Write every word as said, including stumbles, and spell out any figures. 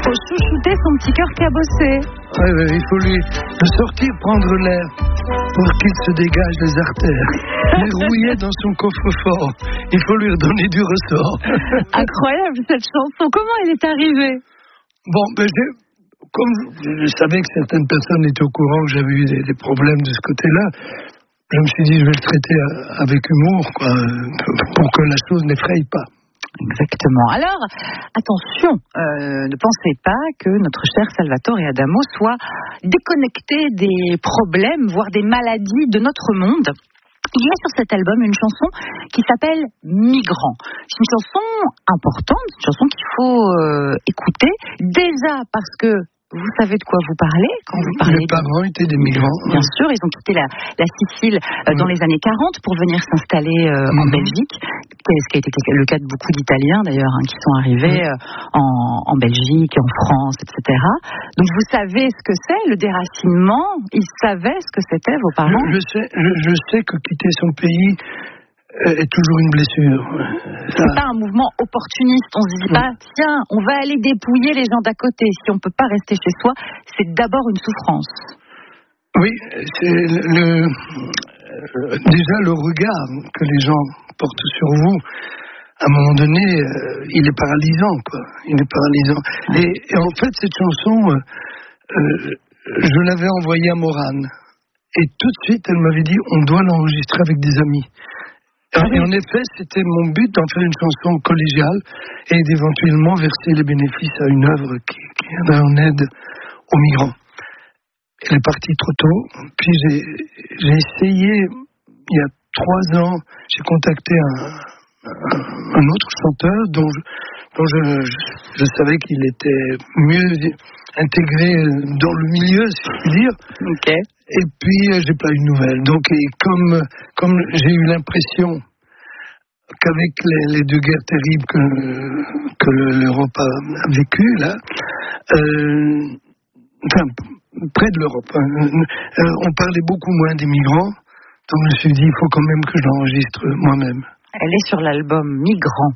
faut chouchouter son petit cœur cabossé. Ouais, ouais, il faut lui le sortir, prendre l'air pour qu'il se dégage des artères. Les rouiller dans son coffre-fort. Il faut lui redonner du ressort. Incroyable cette chanson. Comment elle est arrivée? Bon, ben j'ai, comme je savais que certaines personnes étaient au courant que j'avais eu des, des problèmes de ce côté-là, je me suis dit je vais le traiter avec humour, quoi, pour que la chose n'effraie pas. Exactement. Alors, attention, euh, ne pensez pas que notre cher Salvatore Adamo soit déconnecté des problèmes, voire des maladies de notre monde. Il y a sur cet album une chanson qui s'appelle Migrant. C'est une chanson importante, une chanson qu'il faut euh, écouter, déjà parce que vous savez de quoi vous parlez quand vous parlez. Mes parents étaient des migrants. Bien sûr, ils ont quitté la, la Sicile euh, dans les années quarante pour venir s'installer euh, mm-hmm. en Belgique, ce qui a été le cas de beaucoup d'Italiens d'ailleurs, hein, qui sont arrivés euh, en, en Belgique, en France, et cetera. Donc vous savez ce que c'est, le déracinement. Ils savaient ce que c'était, vos parents. Je, je, sais, je, je sais que quitter son pays est toujours une blessure. Ça... C'est pas un mouvement opportuniste. On se dit pas, tiens, on va aller dépouiller les gens d'à côté. Si on peut pas rester chez soi, c'est d'abord une souffrance. Oui, c'est le, déjà le regard que les gens portent sur vous. À un moment donné, il est paralysant, quoi. Il est paralysant. Ouais. Et, et en fait, cette chanson, euh, je l'avais envoyée à Morane. Et tout de suite, elle m'avait dit, on doit l'enregistrer avec des amis. Et en effet, c'était mon but d'en faire une chanson collégiale et d'éventuellement verser les bénéfices à une œuvre qui, qui viendrait en aide aux migrants. Elle est partie trop tôt. Puis j'ai, j'ai essayé, il y a trois ans, j'ai contacté un, un, un autre chanteur dont, je, dont je, je, je savais qu'il était mieux intégré dans le milieu, si je puis dire. Ok. Et puis, euh, j'ai pas eu de nouvelles. Donc, et comme, comme j'ai eu l'impression qu'avec les, les deux guerres terribles que, que l'Europe a, a vécues, là, euh, enfin, près de l'Europe, hein, euh, on parlait beaucoup moins des migrants. Donc, je me suis dit, il faut quand même que je l'enregistre moi-même. Elle est sur l'album Migrant.